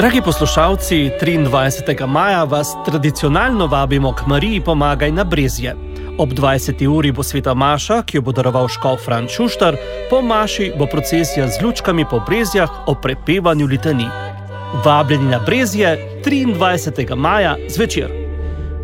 Dragi poslušalci, 23. maja vas tradicionalno vabimo k Mariji Pomagaj na Brezje. Ob 20. uri bo sveta maša, ki jo bo daroval škof Fran Šuštar, po maši bo procesija z lučkami po Brezjah o prepevanju litanij. Vabljeni na Brezje 23. maja zvečer.